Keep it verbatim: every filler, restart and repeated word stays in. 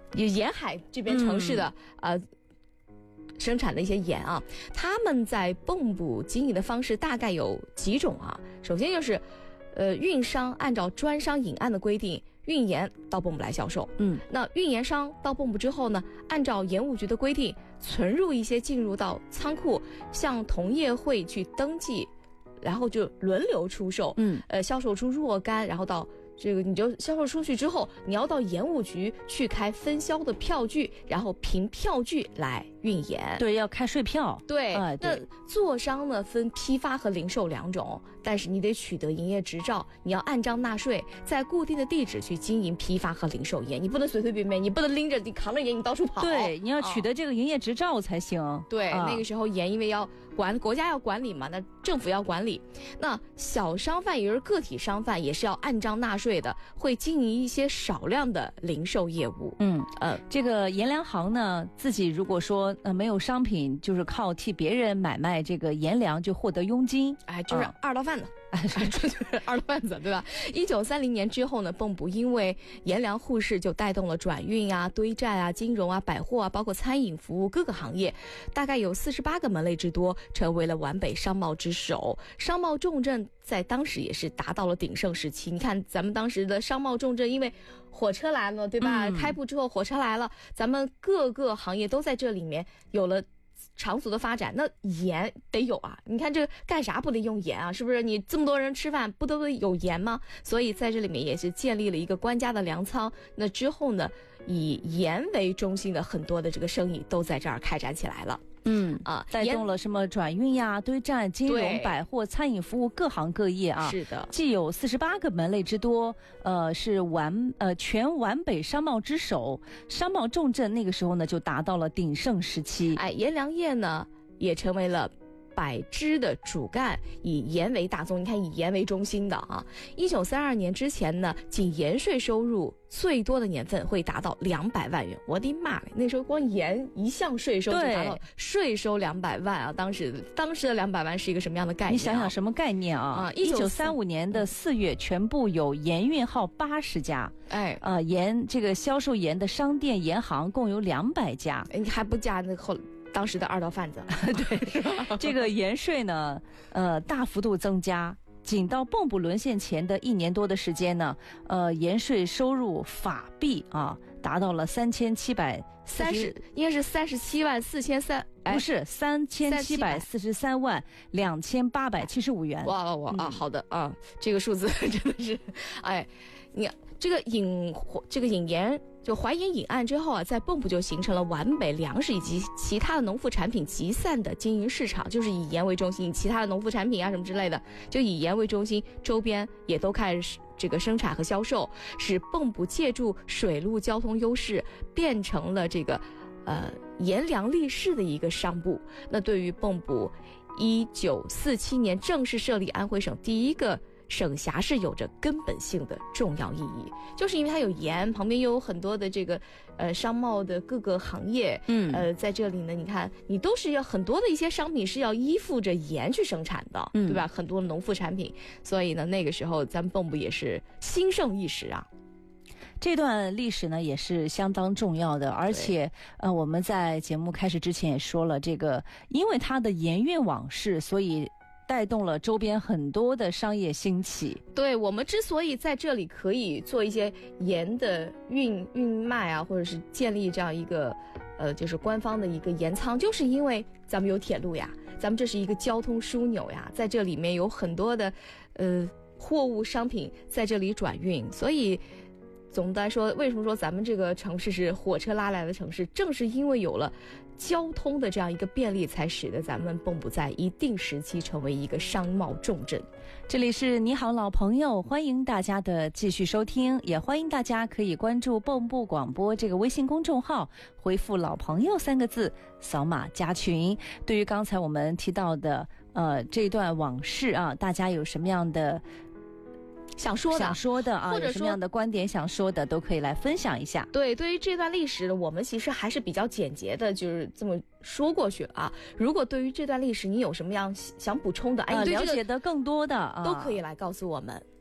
沿海这边城市的、嗯、呃。生产的一些盐啊，他们在蚌埠经营的方式大概有几种啊。首先就是，呃，运商按照专商引案的规定运盐到蚌埠来销售。嗯，那运盐商到蚌埠之后呢，按照盐务局的规定存入一些进入到仓库，向同业会去登记，然后就轮流出售。嗯，呃，销售出若干，然后到。这个你就销售出去之后，你要到盐务局去开分销的票据，然后凭票据来运盐。 对，要开税票。 对，呃、对那做商呢分批发和零售两种，但是你得取得营业执照，你要按章纳税，在固定的地址去经营批发和零售盐，你不能随随便便，你不能拎着你扛着盐你到处跑。 对，你要取得这个营业执照才行。 哦、对、啊，那个时候盐因为要管国家要管理嘛，那政府要管理，那小商贩也就是个体商贩也是要按章纳税。的会经营一些少量的零售业务。 嗯呃，这个盐粮行呢，自己如果说呃没有商品，就是靠替别人买卖这个盐粮就获得佣金， 哎，就是二道贩子。哎，这就是二道贩子，对吧？一九三零年之后呢，蚌埠因为盐粮互市，就带动了转运啊、堆栈啊、金融啊、百货啊，包括餐饮服务各个行业，大概有四十八个门类之多，成为了皖北商贸之首。商贸重镇在当时也是达到了鼎盛时期。你看咱们当时的商贸重镇，因为火车来了，对吧？嗯、开埠之后火车来了，咱们各个行业都在这里面有了长足的发展，那盐得有啊！你看这个干啥不得用盐啊？是不是？你这么多人吃饭，不都得有盐吗？所以在这里面也是建立了一个官家的粮仓。那之后呢，以盐为中心的很多的这个生意都在这儿开展起来了。 嗯啊，带动了什么转运呀、堆栈、金融、百货、餐饮服务各行各业啊。 是的， 既有四十八个门类之多，呃，是皖呃全皖北商贸之首，商贸重镇那个时候呢就达到了鼎盛时期。 哎，盐粮业呢也成为了百支的主干，以盐为大宗。你看，以盐为中心的啊。一九三二年之前呢，仅盐税收入最多的年份会达到两百万元。我的妈嘞！那时候光盐一项税收就达到税收两百万啊！当时当时的两百万是一个什么样的概念、啊？ 你想想什么概念啊？啊，一九三五年的四月，全部有盐运号八十家。哎，啊，盐这个销售盐的商店、盐行共有两百家。 你还不加那后。当时的二道贩子， 对，是吧？这个盐税呢，呃，大幅度增加。仅到蚌埠沦陷前的一年多的时间呢，呃，盐税收入法币啊，达到了三千七百三十，应该是三十七万四千三， 不是三千七百四十三万两千八百七十五元。 哇哇哇、嗯、啊！好的啊，这个数字真的是，哎，你这个引这个引盐。就淮盐引案之后啊，在蚌埠就形成了皖北粮食以及其他的农副产品集散的经营市场，就是以盐为中心，其他的农副产品啊什么之类的，就以盐为中心，周边也都开始这个生产和销售，使蚌埠借助水陆交通优势，变成了这个呃盐粮立市的一个商埠。那对于蚌埠一九四七年正式设立安徽省第一个省辖市有着根本性的重要意义，就是因为它有盐，旁边又有很多的这个呃商贸的各个行业，嗯，呃，在这里呢，你看你都是要很多的一些商品是要依附着盐去生产的，嗯，对吧？很多农副产品，所以呢，那个时候咱们蚌埠也是兴盛一时啊。 这段历史呢也是相当重要的，而且呃我们在节目开始之前也说了，这个因为它的盐运往事，所以带动了周边很多的商业兴起。 对，我们之所以在这里可以做一些盐的运运卖啊，或者是建立这样一个呃就是官方的一个盐仓，就是因为咱们有铁路呀，咱们这是一个交通枢纽呀，在这里面有很多的呃货物商品在这里转运，所以总的来说，为什么说咱们这个城市是火车拉来的城市，正是因为有了交通的这样一个便利，才使得咱们蚌埠在一定时期成为一个商贸重镇。 这里是你好老朋友，欢迎大家的继续收听，也欢迎大家可以关注蚌埠广播这个微信公众号，回复老朋友三个字，扫码加群。对于刚才我们提到的呃这段往事啊，大家有什么样的想说的想说的啊， 或者有什么样的观点想说的，都可以来分享一下。 对，对于这段历史，我们其实还是比较简洁的，就是这么说过去了啊。如果对于这段历史你有什么样想补充的，哎， 啊、 你对这个了解的更多的、啊、 都可以来告诉我们。